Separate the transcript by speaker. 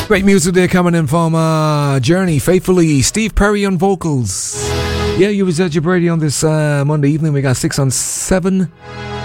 Speaker 1: Great music there coming in from Journey, Faithfully, Steve Perry on vocals. Yeah, you was at your Brady on this Monday evening. We got 6 on 7.